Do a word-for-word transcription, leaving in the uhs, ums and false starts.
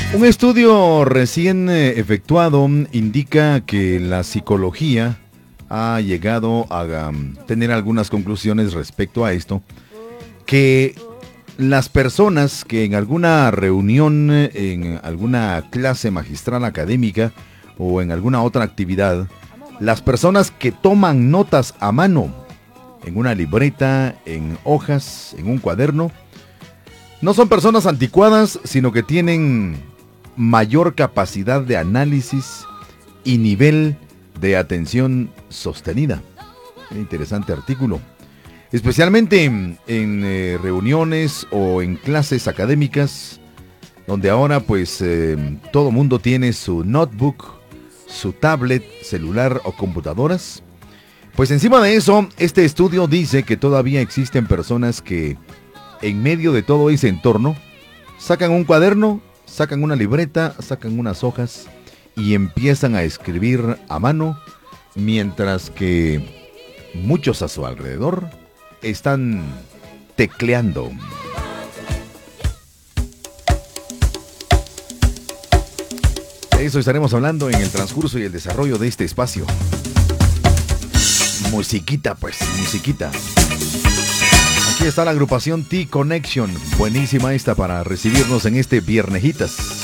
Un estudio recién eh, efectuado indica que la psicología ha llegado a um, tener algunas conclusiones respecto a esto, que las personas que en alguna reunión, en alguna clase magistral académica o en alguna otra actividad, las personas que toman notas a mano, en una libreta, en hojas, en un cuaderno, no son personas anticuadas, sino que tienen mayor capacidad de análisis y nivel de atención sostenida. Un interesante artículo. Especialmente en, en eh, reuniones o en clases académicas, donde ahora pues eh, todo mundo tiene su notebook, su tablet, celular o computadoras. Pues encima de eso, este estudio dice que todavía existen personas que en medio de todo ese entorno sacan un cuaderno, sacan una libreta, sacan unas hojas y empiezan a escribir a mano, mientras que muchos a su alrededor están tecleando. De eso estaremos hablando en el transcurso y el desarrollo de este espacio. Musiquita, pues, musiquita. Aquí está la agrupación T-Connection. Buenísima esta para recibirnos en este Viernejitas.